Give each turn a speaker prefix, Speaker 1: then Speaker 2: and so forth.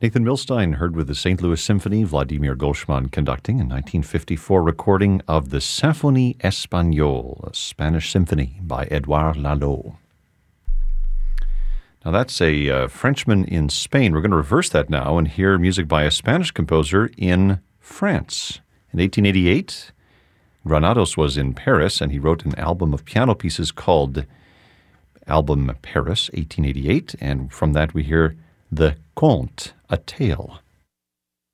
Speaker 1: Nathan Milstein heard with the St. Louis Symphony, Vladimir Golshman conducting in 1954 recording of the Symphonie Espagnole, a Spanish symphony by Edouard Lalo. Now that's a Frenchman in Spain. We're going to reverse that now and hear music by a Spanish composer in France. In 1888, Granados was in Paris, and he wrote an album of piano pieces called Album Paris, 1888, and from that we hear The Conte, a Tale.